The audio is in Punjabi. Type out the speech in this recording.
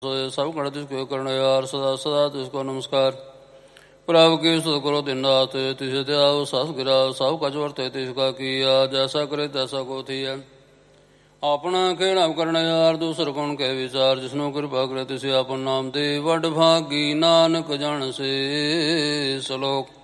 ਸਭ ਕੜ ਤਿਸ ਕਰਨ ਯਾਰ ਸਦਾ ਸਦਾ ਤਿਸ ਕੋ ਨਮਸਕਾਰ। ਪ੍ਰਭ ਕੀ ਸੁਧ ਕਰੋ ਦਿਨਾਥ ਤਿਸ ਤਿਆਉ ਸਸ ਗਿਰਾ ਸਭ ਕਛ ਵਰਤੇ ਤਿਸ ਕਾ ਕੀਆ। ਜੈਸਾ ਕਰੇ ਤੈਸਾ ਕੋ ਥੀਆ। ਆਪਣਾ ਖੇੜਾ ਕਰਨ ਯਾਰ ਦੂਸਰ ਕੌਣ ਕਹਿ ਵਿਚਾਰ। ਜਿਸਨੂੰ ਕਿਰਪਾ ਕਰੇ ਤਿਸ ਆਪਨ ਨਾਮ ਦੇ ਵੱਡ ਭਾਗੀ ਨਾਨਕ ਜਨ ਸੇ। ਸਲੋਕ